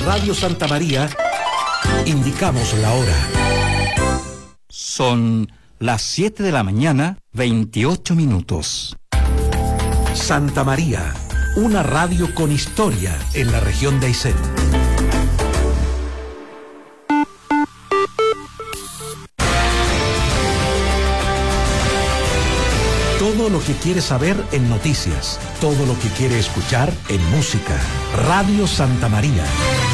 Radio Santa María indicamos la hora. Son las 7 de la mañana, 28 minutos. Santa María, una radio con historia en la región de Aysén. Todo lo que quiere saber en noticias, todo lo que quiere escuchar en música. Radio Santa María.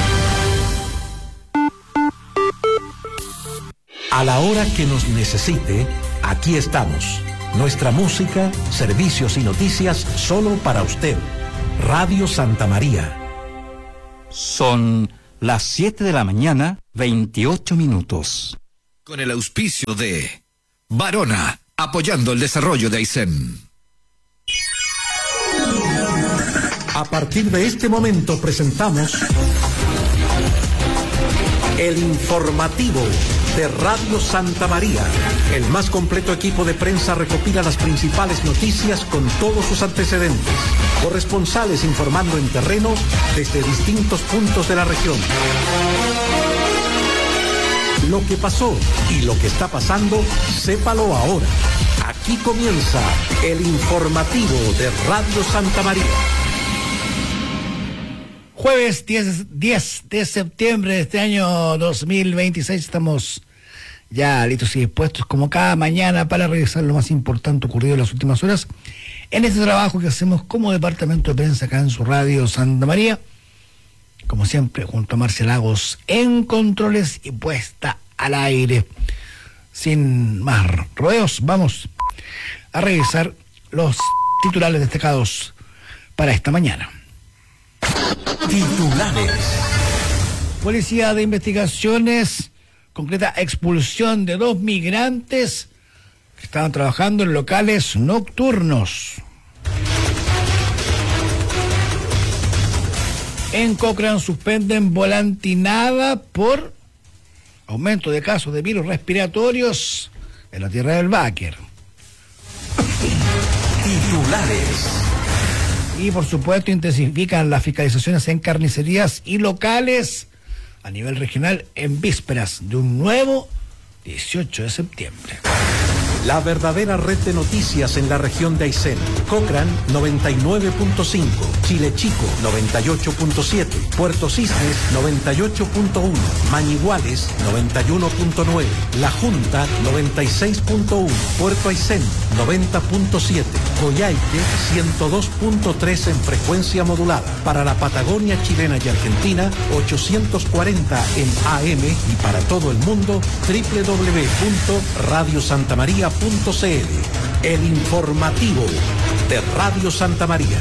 A la hora que nos necesite, aquí estamos. Nuestra música, servicios y noticias solo para usted. Radio Santa María. Son las 7 de la mañana, 28 minutos. Con el auspicio de Varona, apoyando el desarrollo de Aysén. A partir de este momento presentamos el informativo de Radio Santa María. El más completo equipo de prensa recopila las principales noticias con todos sus antecedentes. Corresponsales informando en terreno desde distintos puntos de la región. Lo que pasó y lo que está pasando, sépalo ahora. Aquí comienza el informativo de Radio Santa María. Jueves 10 de septiembre de este año 2026, estamos ya listos y dispuestos como cada mañana para revisar lo más importante ocurrido en las últimas horas en este trabajo que hacemos como departamento de prensa acá en su Radio Santa María. Como siempre, junto a Marcia Lagos en controles y puesta al aire. Sin más rodeos, vamos a revisar los titulares destacados para esta mañana. Titulares. Policía de Investigaciones concreta expulsión de 2 migrantes que estaban trabajando en locales nocturnos. En Cochrane suspenden volantinada por aumento de casos de virus respiratorios en la tierra del Báquer. Titulares. Y por supuesto intensifican las fiscalizaciones en carnicerías y locales a nivel regional en vísperas de un nuevo 18 de septiembre. La verdadera red de noticias en la región de Aysén. Cochrane 99.5, Chile Chico 98.7, Puerto Cisnes 98.1, Mañiguales 91.9, La Junta 96.1, Puerto Aysén 90.7, Coyhaique 102.3 en frecuencia modulada. Para la Patagonia chilena y Argentina 840 en AM y para todo el mundo www.radiosantamaria.cl. El informativo de Radio Santa María.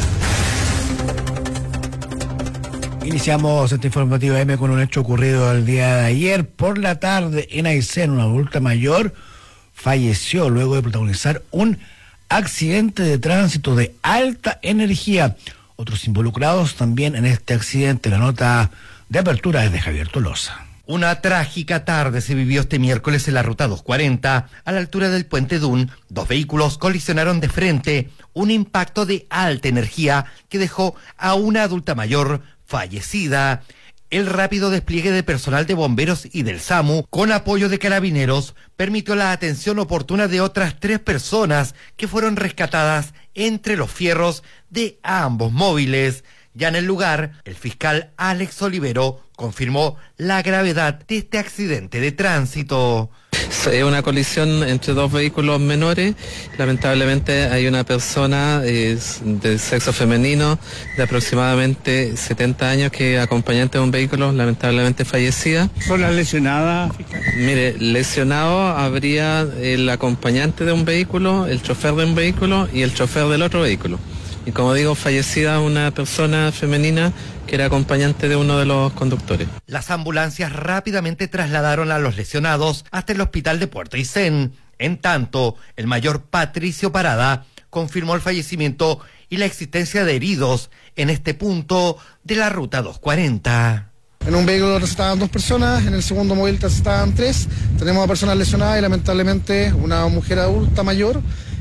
Iniciamos este informativo AM con un hecho ocurrido el día de ayer por la tarde en Aysén. Una adulta mayor falleció luego de protagonizar un accidente de tránsito de alta energía. Otros involucrados también en este accidente. La nota de apertura es de Javier Tolosa. Una trágica tarde se vivió este miércoles en la ruta 240, a la altura del puente Dun. 2 vehículos colisionaron de frente, un impacto de alta energía que dejó a una adulta mayor fallecida. El rápido despliegue de personal de bomberos y del SAMU, con apoyo de carabineros, permitió la atención oportuna de otras 3 personas que fueron rescatadas entre los fierros de ambos móviles. Ya en el lugar, el fiscal Alex Olivero confirmó la gravedad de este accidente de tránsito. Es una colisión entre 2 vehículos menores. Lamentablemente hay una persona de sexo femenino de aproximadamente 70 años que es acompañante de un vehículo, lamentablemente fallecida. ¿Son las lesionadas, fiscal? Mire, lesionado habría el acompañante de un vehículo, el chofer de un vehículo y el chofer del otro vehículo. Y como digo, fallecida una persona femenina que era acompañante de uno de los conductores. Las ambulancias rápidamente trasladaron a los lesionados hasta el hospital de Puerto Aysén. En tanto, el mayor Patricio Parada confirmó el fallecimiento y la existencia de heridos en este punto de la ruta 240. En un vehículo estaban 2 personas, en el segundo móvil estaban 3. Tenemos a personas lesionadas y lamentablemente una mujer adulta mayor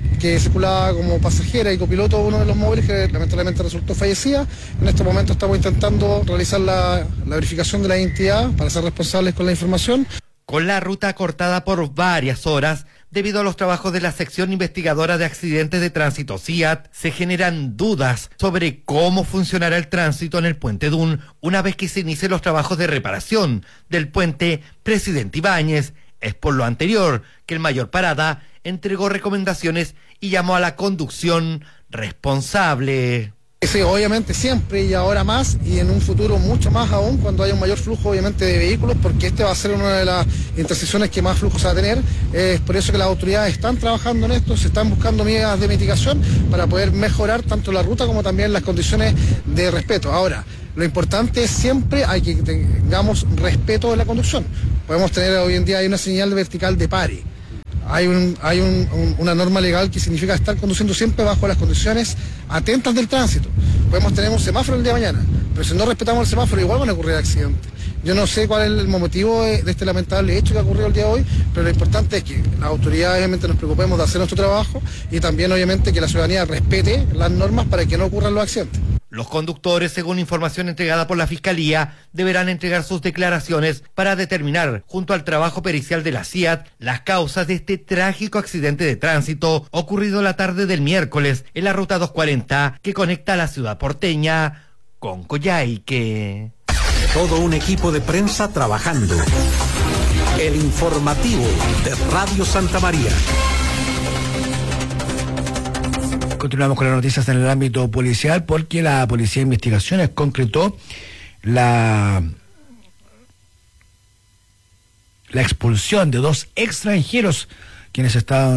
que circulaba como pasajera y copiloto uno de los móviles, que lamentablemente resultó fallecida. En este momento estamos intentando realizar la verificación de la identidad para ser responsables con la información. Con la ruta cortada por varias horas, debido a los trabajos de la sección investigadora de accidentes de tránsito CIAT, se generan dudas sobre cómo funcionará el tránsito en el puente Dun una vez que se inicien los trabajos de reparación del puente Presidente Ibáñez. Es por lo anterior que el mayor Parada entregó recomendaciones y llamó a la conducción responsable. Sí, obviamente siempre y ahora más, y en un futuro mucho más aún, cuando haya un mayor flujo obviamente de vehículos, porque este va a ser una de las intersecciones que más flujo se va a tener. Es por eso que las autoridades están trabajando en esto, se están buscando medidas de mitigación para poder mejorar tanto la ruta como también las condiciones de respeto. Ahora, lo importante es siempre hay que tengamos respeto de la conducción. Podemos tener hoy en día hay una señal vertical de pare. Hay una norma legal que significa estar conduciendo siempre bajo las condiciones atentas del tránsito. Podemos tener un semáforo el día de mañana, pero si no respetamos el semáforo igual van a ocurrir accidentes. Yo no sé cuál es el motivo de este lamentable hecho que ha ocurrido el día de hoy, pero lo importante es que las autoridades obviamente nos preocupemos de hacer nuestro trabajo y también obviamente que la ciudadanía respete las normas para que no ocurran los accidentes. Los conductores, según información entregada por la Fiscalía, deberán entregar sus declaraciones para determinar, junto al trabajo pericial de la CIAT, las causas de este trágico accidente de tránsito ocurrido la tarde del miércoles en la ruta 240 que conecta a la ciudad porteña con Coyhaique. Todo un equipo de prensa trabajando. El informativo de Radio Santa María. Continuamos con las noticias en el ámbito policial porque la Policía de Investigaciones concretó la expulsión de 2 extranjeros quienes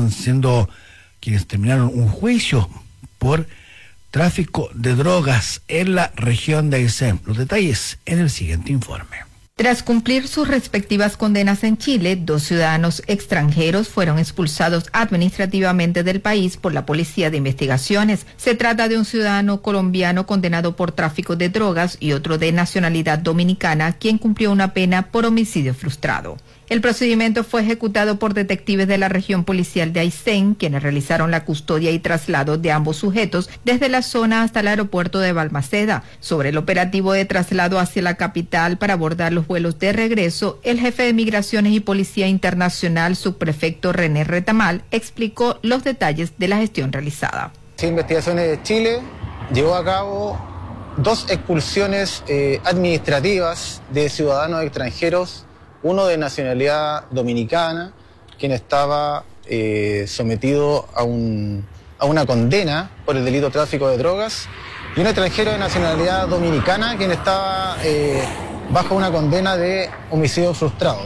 terminaron un juicio por tráfico de drogas en la región de Aysén. Los detalles en el siguiente informe. Tras cumplir sus respectivas condenas en Chile, 2 ciudadanos extranjeros fueron expulsados administrativamente del país por la Policía de Investigaciones. Se trata de un ciudadano colombiano condenado por tráfico de drogas y otro de nacionalidad dominicana, quien cumplió una pena por homicidio frustrado. El procedimiento fue ejecutado por detectives de la región policial de Aysén, quienes realizaron la custodia y traslado de ambos sujetos desde la zona hasta el aeropuerto de Balmaceda. Sobre el operativo de traslado hacia la capital para abordar los vuelos de regreso, el jefe de Migraciones y Policía Internacional, subprefecto René Retamal, explicó los detalles de la gestión realizada. Investigaciones de Chile llevó a cabo 2 expulsiones administrativas de ciudadanos extranjeros, uno de nacionalidad dominicana, quien estaba sometido a una condena por el delito de tráfico de drogas, y un extranjero de nacionalidad dominicana, quien estaba bajo una condena de homicidio frustrado.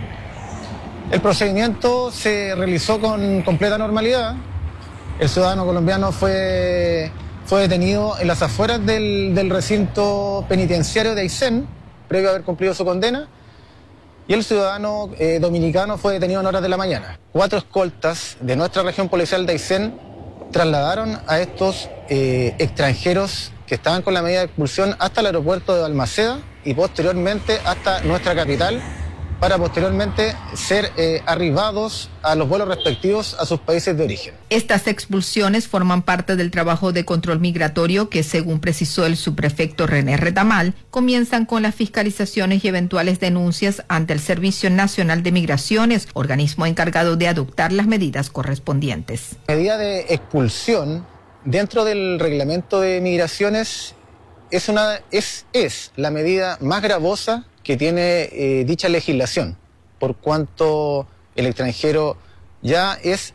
El procedimiento se realizó con completa normalidad. El ciudadano colombiano fue detenido en las afueras del recinto penitenciario de Aysén, previo a haber cumplido su condena. Y el ciudadano dominicano fue detenido en horas de la mañana. 4 escoltas de nuestra región policial de Aysén trasladaron a estos extranjeros que estaban con la medida de expulsión hasta el aeropuerto de Balmaceda y posteriormente hasta nuestra capital, para posteriormente ser arribados a los vuelos respectivos a sus países de origen. Estas expulsiones forman parte del trabajo de control migratorio que, según precisó el subprefecto René Retamal, comienzan con las fiscalizaciones y eventuales denuncias ante el Servicio Nacional de Migraciones, organismo encargado de adoptar las medidas correspondientes. La medida de expulsión dentro del reglamento de migraciones es la medida más gravosa que tiene dicha legislación, por cuanto el extranjero ya es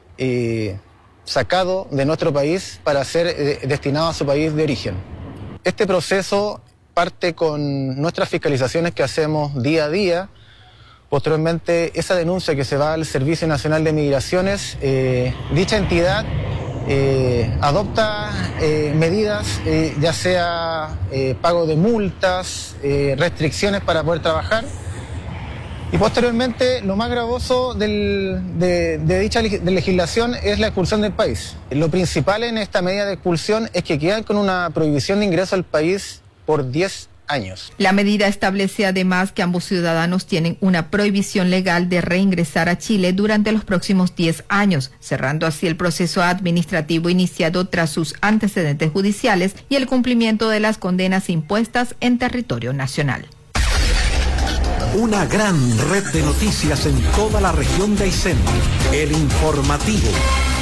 sacado de nuestro país para ser destinado a su país de origen. Este proceso parte con nuestras fiscalizaciones que hacemos día a día. Posteriormente, esa denuncia que se va al Servicio Nacional de Migraciones, dicha entidad adopta medidas, ya sea pago de multas, restricciones para poder trabajar. Y posteriormente, lo más gravoso de dicha legislación es la expulsión del país. Lo principal en esta medida de expulsión es que quedan con una prohibición de ingreso al país por 10 años. La medida establece además que ambos ciudadanos tienen una prohibición legal de reingresar a Chile durante los próximos 10 años, cerrando así el proceso administrativo iniciado tras sus antecedentes judiciales y el cumplimiento de las condenas impuestas en territorio nacional. Una gran red de noticias en toda la región de Aysén. El informativo.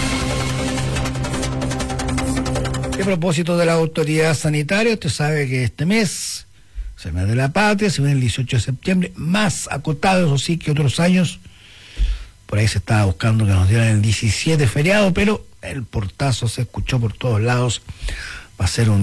A propósito de la autoridad sanitaria, usted sabe que este mes, el mes de la patria, se viene el 18 de septiembre, más acotado, eso sí, que otros años. Por ahí se estaba buscando que nos dieran el 17 feriado, pero el portazo se escuchó por todos lados. Va a ser un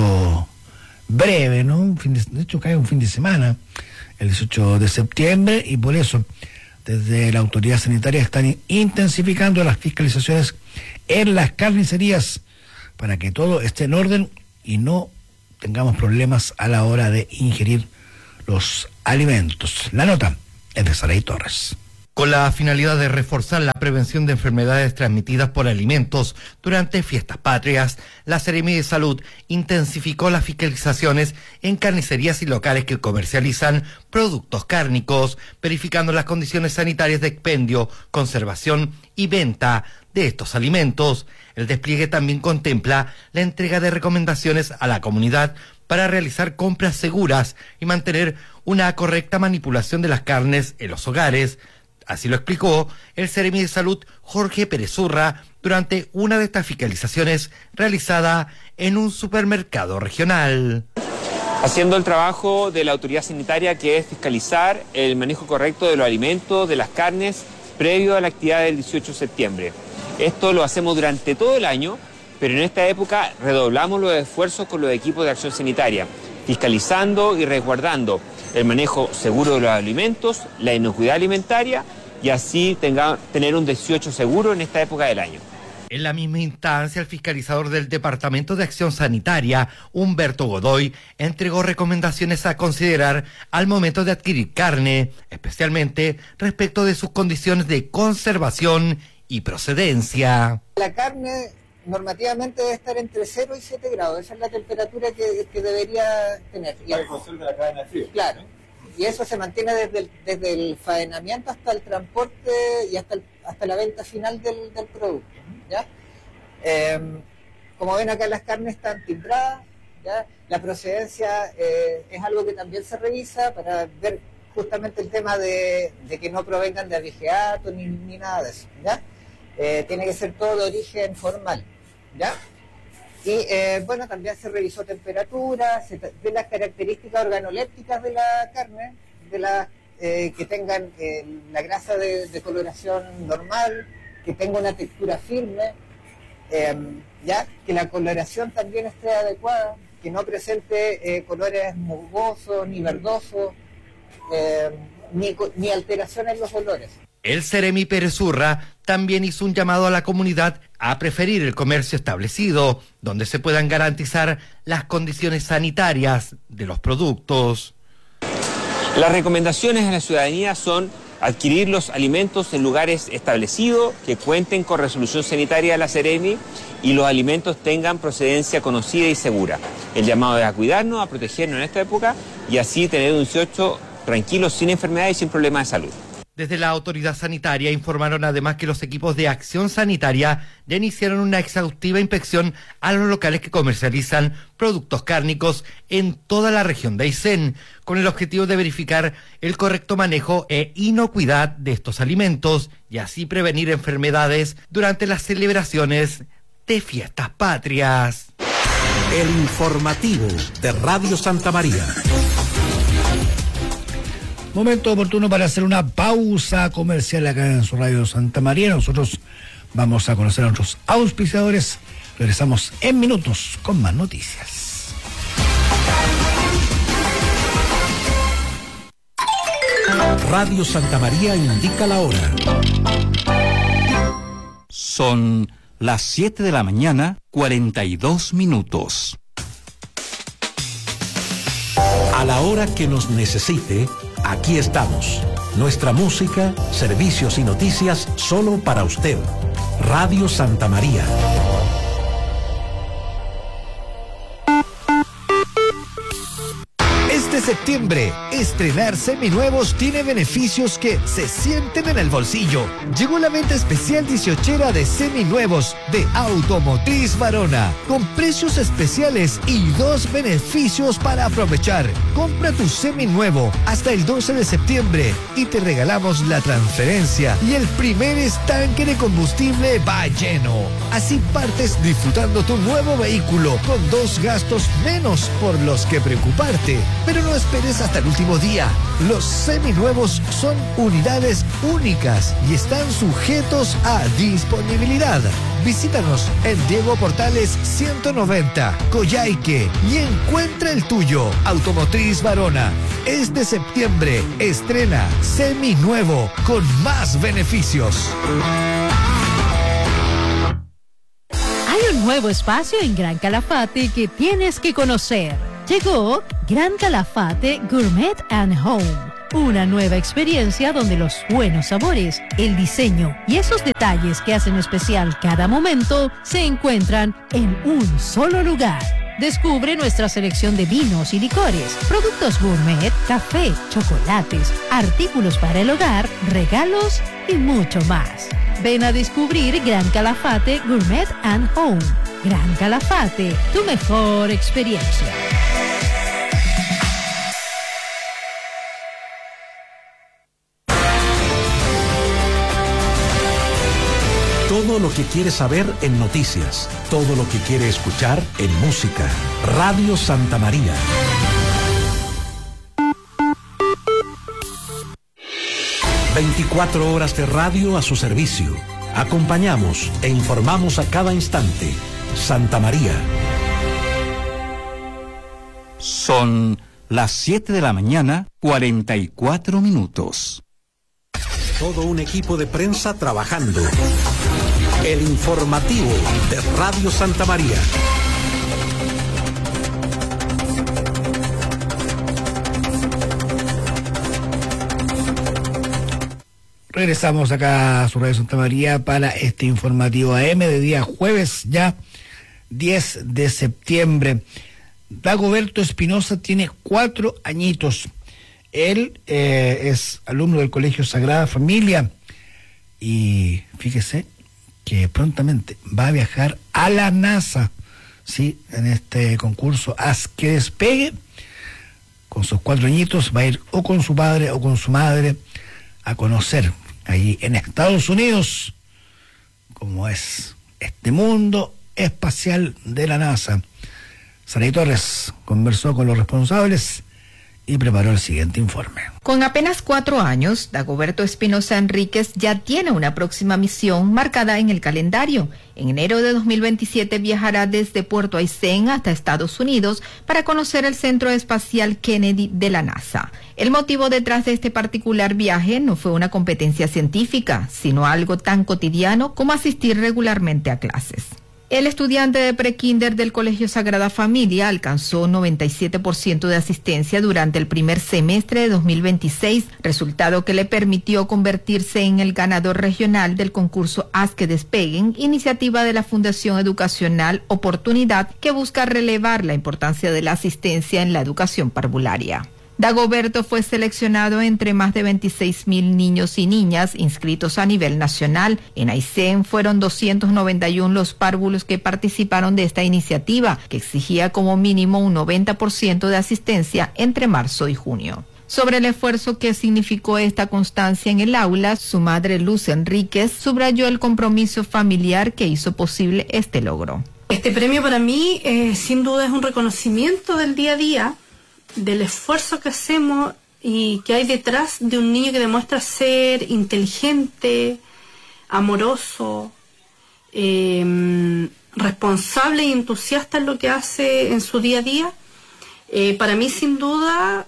18 breve, ¿no? De hecho, cae un fin de semana, el 18 de septiembre, y por eso, desde la autoridad sanitaria están intensificando las fiscalizaciones en las carnicerías para que todo esté en orden y no tengamos problemas a la hora de ingerir los alimentos. La nota es de Saray Torres. Con la finalidad de reforzar la prevención de enfermedades transmitidas por alimentos durante fiestas patrias, la Seremi de Salud intensificó las fiscalizaciones en carnicerías y locales que comercializan productos cárnicos, verificando las condiciones sanitarias de expendio, conservación y venta de estos alimentos. El despliegue también contempla la entrega de recomendaciones a la comunidad para realizar compras seguras y mantener una correcta manipulación de las carnes en los hogares. Así lo explicó el Seremi de Salud Jorge Pérez Urra durante una de estas fiscalizaciones realizada en un supermercado regional. Haciendo el trabajo de la autoridad sanitaria, que es fiscalizar el manejo correcto de los alimentos, de las carnes, previo a la actividad del 18 de septiembre. Esto lo hacemos durante todo el año, pero en esta época redoblamos los esfuerzos con los equipos de acción sanitaria, fiscalizando y resguardando el manejo seguro de los alimentos, la inocuidad alimentaria y así tener un 18 seguro en esta época del año. En la misma instancia, el fiscalizador del Departamento de Acción Sanitaria, Humberto Godoy, entregó recomendaciones a considerar al momento de adquirir carne, especialmente respecto de sus condiciones de conservación y procedencia. La carne normativamente debe estar entre 0 y 7 grados, esa es la temperatura que debería tener. Para conservar la cadena de frío. Claro, y eso se mantiene desde el faenamiento hasta el transporte y hasta la venta final del producto, ¿ya? Como ven acá, las carnes están timbradas, ¿ya? La procedencia es algo que también se revisa para ver justamente el tema de que no provengan de abigeato ni nada de eso, ¿ya? Tiene que ser todo de origen formal, ¿ya? Y bueno, también se revisó temperatura, se ve las características organolépticas de la carne, que tengan la grasa de coloración normal, que tenga una textura firme, ya, que la coloración también esté adecuada, que no presente colores musgosos ni verdosos, ni alteración en los olores. El Seremi Pérez Urra también hizo un llamado a la comunidad a preferir el comercio establecido, donde se puedan garantizar las condiciones sanitarias de los productos. Las recomendaciones a la ciudadanía son adquirir los alimentos en lugares establecidos, que cuenten con resolución sanitaria de la Seremi y los alimentos tengan procedencia conocida y segura. El llamado es a cuidarnos, a protegernos en esta época y así tener un 18 tranquilo, sin enfermedades y sin problemas de salud. Desde la autoridad sanitaria informaron además que los equipos de acción sanitaria ya iniciaron una exhaustiva inspección a los locales que comercializan productos cárnicos en toda la región de Aysén, con el objetivo de verificar el correcto manejo e inocuidad de estos alimentos y así prevenir enfermedades durante las celebraciones de fiestas patrias. El informativo de Radio Santa María. Momento oportuno para hacer una pausa comercial acá en su Radio Santa María. Nosotros vamos a conocer a nuestros auspiciadores. Regresamos en minutos con más noticias. Radio Santa María indica la hora. Son las 7 de la mañana, 42 minutos. A la hora que nos necesite, aquí estamos. Nuestra música, servicios y noticias solo para usted. Radio Santa María. septiembre, estrenar seminuevos tiene beneficios que se sienten en el bolsillo. Llegó la venta especial 18era de seminuevos de Automotriz Varona, con precios especiales y 2 beneficios para aprovechar. Compra tu seminuevo hasta el 12 de septiembre y te regalamos la transferencia y el primer estanque de combustible va lleno. Así partes disfrutando tu nuevo vehículo con 2 gastos menos por los que preocuparte. Pero no esperes hasta el último día. Los seminuevos son unidades únicas y están sujetos a disponibilidad. Visítanos en Diego Portales 190, Coyhaique, y encuentra el tuyo. Automotriz Varona. Este septiembre estrena seminuevo con más beneficios. Hay un nuevo espacio en Gran Calafate que tienes que conocer. Llegó Gran Calafate Gourmet and Home. Una nueva experiencia donde los buenos sabores, el diseño y esos detalles que hacen especial cada momento se encuentran en un solo lugar. Descubre nuestra selección de vinos y licores, productos gourmet, café, chocolates, artículos para el hogar, regalos y mucho más. Ven a descubrir Gran Calafate Gourmet and Home. Gran Calafate, tu mejor experiencia. Todo lo que quiere saber en noticias, todo lo que quiere escuchar en música. Radio Santa María. ...24 horas de radio a su servicio. Acompañamos e informamos a cada instante. Santa María. Son las 7 de la mañana, 44 minutos. Todo un equipo de prensa trabajando. El informativo de Radio Santa María. Regresamos acá a su Radio Santa María para este informativo AM de día jueves, ya 10 de septiembre. Dagoberto Espinosa tiene 4 añitos. Él es alumno del Colegio Sagrada Familia y fíjese que prontamente va a viajar a la NASA, ¿sí? En este concurso Haz que Despegue. Con sus 4 añitos va a ir o con su padre o con su madre a conocer allí en Estados Unidos cómo es este mundo espacial de la NASA. Saray Torres conversó con los responsables y preparó el siguiente informe. Con apenas 4 años, Dagoberto Espinosa Enríquez ya tiene una próxima misión marcada en el calendario. En enero de 2027 viajará desde Puerto Aysén hasta Estados Unidos para conocer el Centro Espacial Kennedy de la NASA. El motivo detrás de este particular viaje no fue una competencia científica, sino algo tan cotidiano como asistir regularmente a clases. El estudiante de prekinder del Colegio Sagrada Familia alcanzó 97% de asistencia durante el primer semestre de 2026, resultado que le permitió convertirse en el ganador regional del concurso Haz que Despeguen, iniciativa de la Fundación Educacional Oportunidad que busca relevar la importancia de la asistencia en la educación parvularia. Dagoberto fue seleccionado entre más de 26.000 niños y niñas inscritos a nivel nacional. En Aysén fueron 291 los párvulos que participaron de esta iniciativa, que exigía como mínimo un 90% de asistencia entre marzo y junio. Sobre el esfuerzo que significó esta constancia en el aula, su madre Luz Enríquez subrayó el compromiso familiar que hizo posible este logro. Este premio para mí sin duda es un reconocimiento del día a día, del esfuerzo que hacemos y que hay detrás de un niño que demuestra ser inteligente, amoroso, responsable y entusiasta en lo que hace en su día a día. Para mí, sin duda,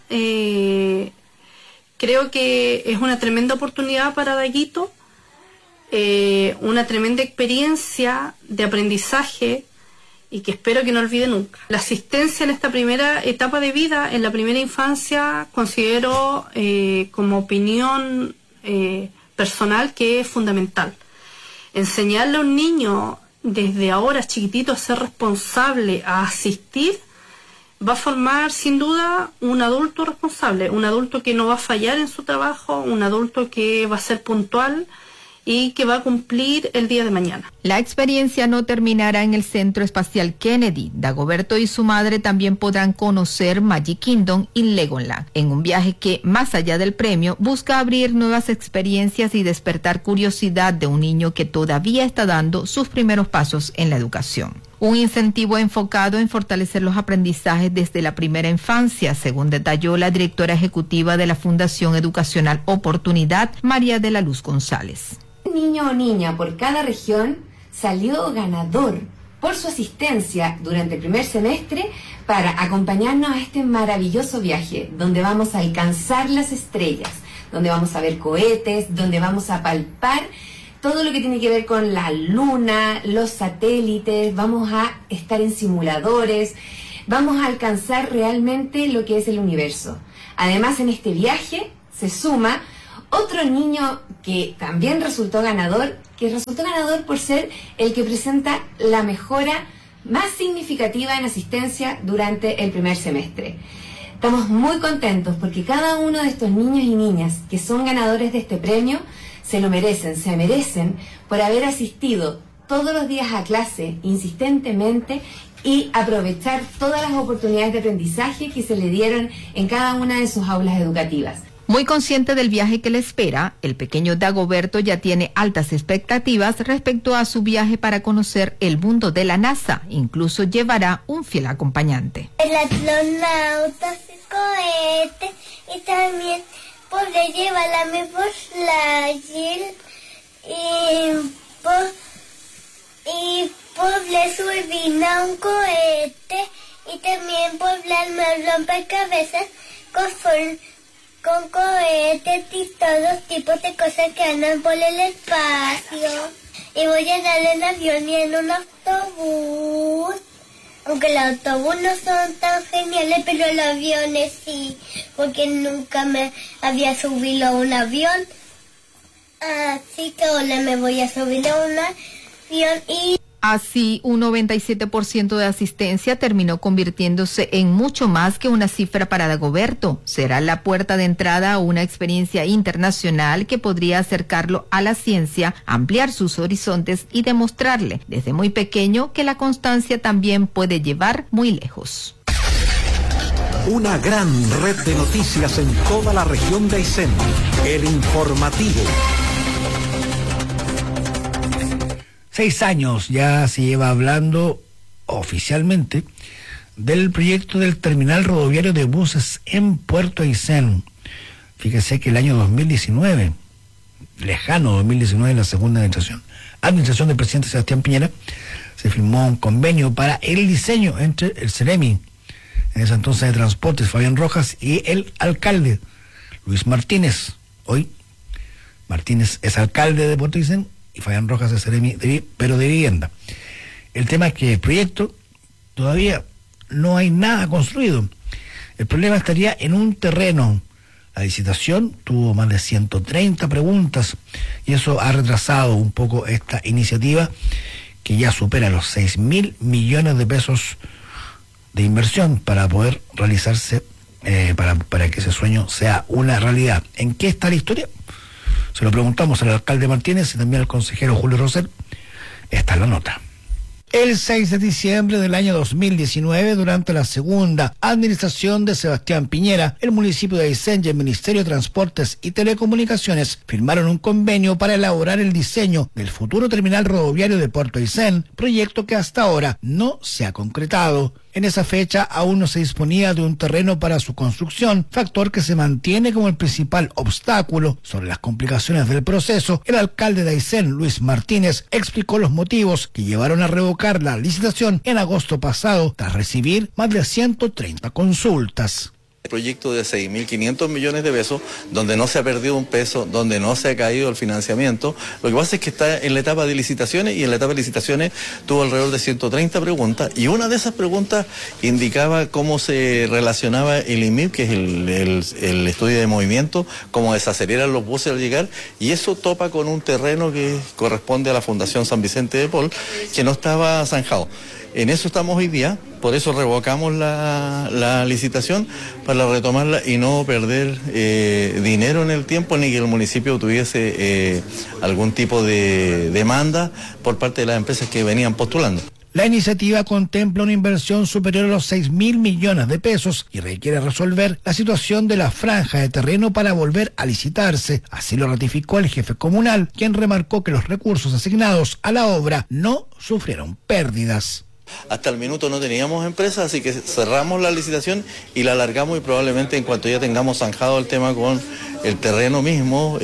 creo que es una tremenda oportunidad para Daguito, una tremenda experiencia de aprendizaje y que espero que no olvide nunca. La asistencia en esta primera etapa de vida, en la primera infancia, considero como opinión personal que es fundamental. Enseñarle a un niño desde ahora chiquitito a ser responsable, a asistir, va a formar sin duda un adulto responsable, un adulto que no va a fallar en su trabajo, un adulto que va a ser puntual y que va a cumplir el día de mañana. La experiencia no terminará en el Centro Espacial Kennedy. Dagoberto y su madre también podrán conocer Magic Kingdom y Legoland, en un viaje que, más allá del premio, busca abrir nuevas experiencias y despertar curiosidad de un niño que todavía está dando sus primeros pasos en la educación. Un incentivo enfocado en fortalecer los aprendizajes desde la primera infancia, según detalló la directora ejecutiva de la Fundación Educacional Oportunidad, María de la Luz González. Un niño o niña por cada región salió ganador por su asistencia durante el primer semestre para acompañarnos a este maravilloso viaje, donde vamos a alcanzar las estrellas, donde vamos a ver cohetes, donde vamos a palpar todo lo que tiene que ver con la luna, los satélites, vamos a estar en simuladores, vamos a alcanzar realmente lo que es el universo. Además, en este viaje se suma otro niño que también resultó ganador por ser el que presenta la mejora más significativa en asistencia durante el primer semestre. Estamos muy contentos porque cada uno de estos niños y niñas que son ganadores de este premio se lo merecen, se merecen por haber asistido todos los días a clase insistentemente y aprovechar todas las oportunidades de aprendizaje que se le dieron en cada una de sus aulas educativas. Muy consciente del viaje que le espera, el pequeño Dagoberto ya tiene altas expectativas respecto a su viaje para conocer el mundo de la NASA. Incluso llevará un fiel acompañante. El astronauta, el cohete y también podré llevar a mi flyer y podré subir a un cohete y también podré rompecabezas con cohetes y todos tipos de cosas que andan por el espacio. Y voy a andar en avión y en un autobús. Aunque los autobuses no son tan geniales, pero los aviones sí, porque nunca me había subido a un avión. Así que ahora me voy a subir a un avión y... Así, un 97% de asistencia terminó convirtiéndose en mucho más que una cifra para Dagoberto. Será la puerta de entrada a una experiencia internacional que podría acercarlo a la ciencia, ampliar sus horizontes y demostrarle desde muy pequeño que la constancia también puede llevar muy lejos. Una gran red de noticias en toda la región de Aysén. El Informativo. 6 años ya se lleva hablando oficialmente del proyecto del terminal rodoviario de buses en Puerto Aysén. Fíjese que el año 2019, lejano 2019, la segunda administración del presidente Sebastián Piñera, se firmó un convenio para el diseño entre el Ceremi, en ese entonces de Transportes, Fabián Rojas, y el alcalde, Luis Martínez. Hoy, Martínez es alcalde de Puerto Aysén y Fabián Rojas es Ceremi, pero de vivienda. El tema es que el proyecto todavía no hay nada construido. El problema estaría en un terreno. La licitación tuvo más de 130 preguntas y eso ha retrasado un poco esta iniciativa que ya supera los 6.000 millones de pesos de inversión para poder realizarse, para que ese sueño sea una realidad. ¿En qué está la historia? Se lo preguntamos al alcalde Martínez y también al consejero Julio Rosell. Esta es la nota. El 6 de diciembre del año 2019, durante la segunda administración de Sebastián Piñera, el municipio de Aysén y el Ministerio de Transportes y Telecomunicaciones firmaron un convenio para elaborar el diseño del futuro terminal rodoviario de Puerto Aysén, proyecto que hasta ahora no se ha concretado. En esa fecha aún no se disponía de un terreno para su construcción, factor que se mantiene como el principal obstáculo. Sobre las complicaciones del proceso, el alcalde de Aysén, Luis Martínez, explicó los motivos que llevaron a revocar la licitación en agosto pasado, tras recibir más de 130 consultas. Proyecto de 6.500 millones de pesos, donde no se ha perdido un peso, donde no se ha caído el financiamiento. Lo que pasa es que está en la etapa de licitaciones y en la etapa de licitaciones tuvo alrededor de 130 preguntas y una de esas preguntas indicaba cómo se relacionaba el IMIP, que es el estudio de movimiento, cómo desaceleran los buses al llegar, y eso topa con un terreno que corresponde a la Fundación San Vicente de Paul, que no estaba zanjado. En eso estamos hoy día. Por eso revocamos la licitación para retomarla y no perder dinero en el tiempo, ni que el municipio tuviese algún tipo de demanda por parte de las empresas que venían postulando. La iniciativa contempla una inversión superior a los 6.000 millones de pesos y requiere resolver la situación de la franja de terreno para volver a licitarse. Así lo ratificó el jefe comunal, quien remarcó que los recursos asignados a la obra no sufrieron pérdidas. Hasta el minuto no teníamos empresa, así que cerramos la licitación y la alargamos, y probablemente en cuanto ya tengamos zanjado el tema con el terreno mismo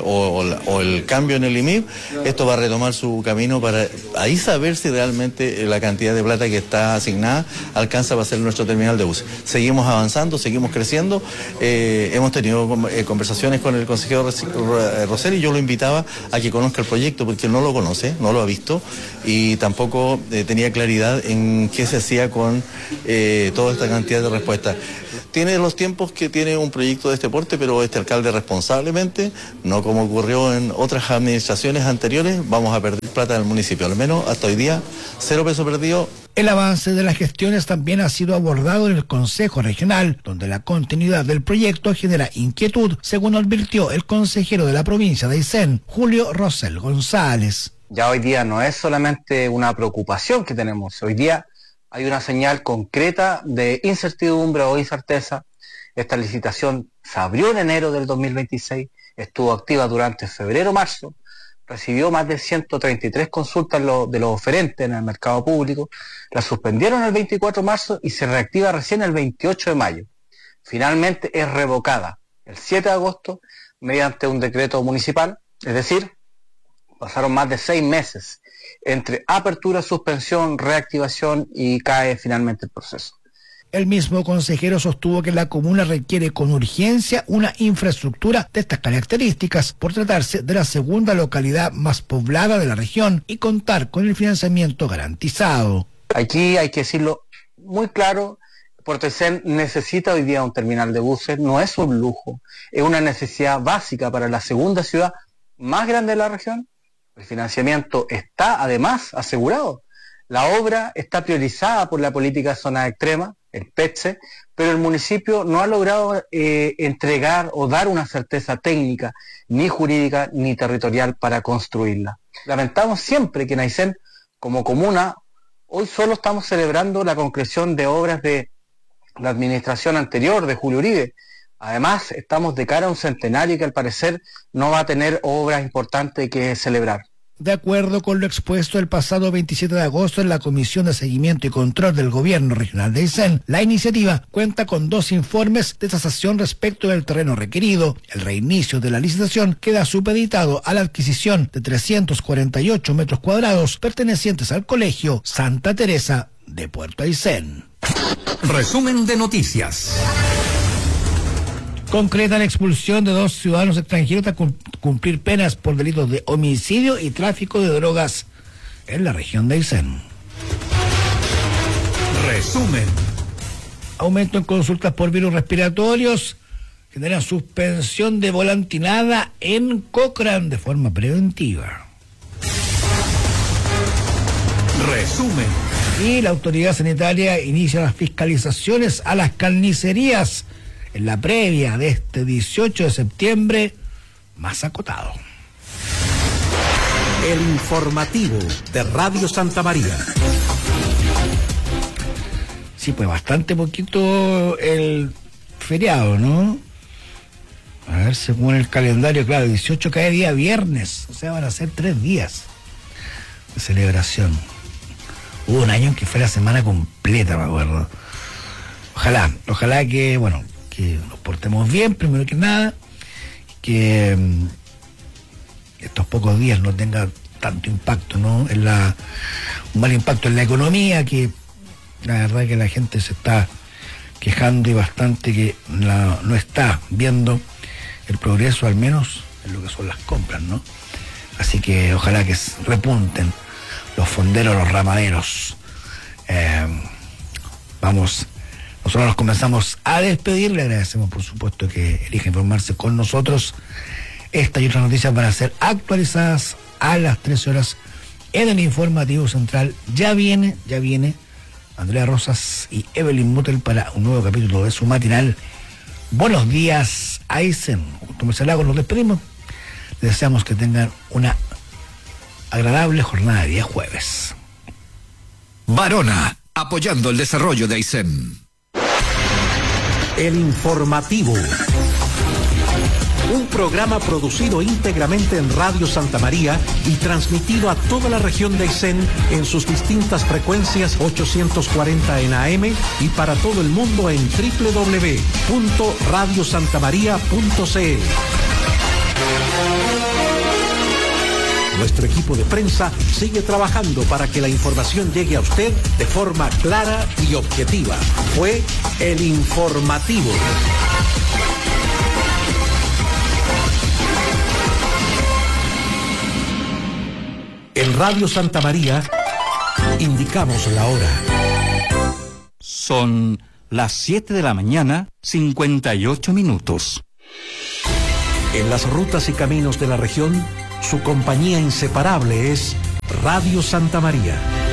o el cambio en el IMIB, esto va a retomar su camino para ahí saber si realmente la cantidad de plata que está asignada alcanza para hacer nuestro terminal de buses. Seguimos avanzando, seguimos creciendo, hemos tenido conversaciones con el consejero Rosselli. Yo lo invitaba a que conozca el proyecto porque él no lo conoce, no lo ha visto y tampoco tenía claridad en qué se hacía con toda esta cantidad de respuestas. Tiene los tiempos que tiene un proyecto de este porte, pero este alcalde responsablemente, no como ocurrió en otras administraciones anteriores, vamos a perder plata del municipio, al menos hasta hoy día, 0 pesos perdido. El avance de las gestiones también ha sido abordado en el Consejo Regional, donde la continuidad del proyecto genera inquietud, según advirtió el consejero de la provincia de Aysén, Julio Rosel González. Ya hoy día no es solamente una preocupación que tenemos, hoy día hay una señal concreta de incertidumbre o incerteza. Esta licitación se abrió en enero del 2026, estuvo activa durante febrero-marzo, recibió más de 133 consultas de los oferentes en el mercado público, la suspendieron el 24 de marzo y se reactiva recién el 28 de mayo. Finalmente es revocada el 7 de agosto mediante un decreto municipal, es decir, pasaron más de 6 meses entre apertura, suspensión, reactivación y cae finalmente el proceso. El mismo consejero sostuvo que la comuna requiere con urgencia una infraestructura de estas características por tratarse de la segunda localidad más poblada de la región y contar con el financiamiento garantizado. Aquí hay que decirlo muy claro, Puerto Aysén necesita hoy día un terminal de buses, no es un lujo, es una necesidad básica para la segunda ciudad más grande de la región. El financiamiento está además asegurado. La obra está priorizada por la política de zona extrema, el PETSE, pero el municipio no ha logrado entregar o dar una certeza técnica, ni jurídica, ni territorial para construirla. Lamentamos siempre que en Aysén, como comuna, hoy solo estamos celebrando la concreción de obras de la administración anterior, de Julio Uribe. Además, estamos de cara a un centenario que al parecer no va a tener obras importantes que celebrar. De acuerdo con lo expuesto el pasado 27 de agosto en la Comisión de Seguimiento y Control del Gobierno Regional de Aysén, la iniciativa cuenta con 2 informes de tasación respecto del terreno requerido. El reinicio de la licitación queda supeditado a la adquisición de 348 metros cuadrados pertenecientes al Colegio Santa Teresa de Puerto Aysén. Resumen de noticias. Concreta la expulsión de 2 ciudadanos extranjeros tras cumplir penas por delitos de homicidio y tráfico de drogas en la región de Aysén. Resumen. Aumento en consultas por virus respiratorios genera suspensión de volantinada en Cochrane de forma preventiva. Resumen. Y la autoridad sanitaria inicia las fiscalizaciones a las carnicerías en la previa de este 18 de septiembre más acotado. El informativo de Radio Santa María. Sí, pues bastante poquito el feriado, ¿no? A ver, según el calendario, claro, 18 cae día viernes, o sea, van a ser 3 días de celebración. Hubo un año en que fue la semana completa, me acuerdo. Ojalá que, bueno, que nos portemos bien, primero que nada, que estos pocos días no tengan tanto impacto, ¿no? Un mal impacto en la economía, que la verdad que la gente se está quejando y bastante que no está viendo el progreso, al menos en lo que son las compras, ¿no? Así que ojalá que repunten los fonderos, los ramaderos. Nosotros nos comenzamos a despedir. Le agradecemos, por supuesto, que elija informarse con nosotros. Esta y otras noticias van a ser actualizadas a las 13 horas en el informativo central. Ya viene Andrea Rosas y Evelyn Mutel para un nuevo capítulo de su matinal. Buenos días, Aysén. Junto a Marcelo Lagos nos despedimos. Les deseamos que tengan una agradable jornada de día jueves. Varona, apoyando el desarrollo de Aysén. El informativo. Un programa producido íntegramente en Radio Santa María y transmitido a toda la región de Aysén en sus distintas frecuencias 840 en AM y para todo el mundo en www.radiosantamaria.cl. Nuestro equipo de prensa sigue trabajando para que la información llegue a usted de forma clara y objetiva. Fue el informativo. En Radio Santa María indicamos la hora. Son las 7 de la mañana, 58 minutos. En las rutas y caminos de la región, su compañía inseparable es Radio Santa María.